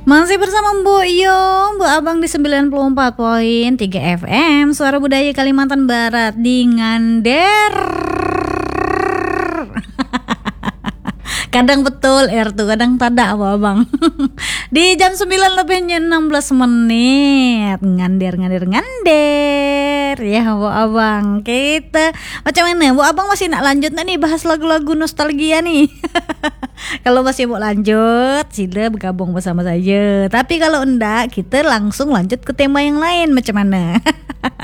Masih bersama Mbok Yo, Mbok Abang di 94,3 FM Suara Budaya Kalimantan Barat di Ngander. Kadang betul tuh, kadang tidak Abang. Di jam 9 lebihnya 16 menit. Ngander ya Mbok Abang. Kita macam mana? Mbok Abang masih nak lanjut nih bahas lagu-lagu nostalgia nih. Kalau masih mau lanjut, sila bergabung bersama saya. Tapi kalau enggak, kita langsung lanjut ke tema yang lain. Macam mana?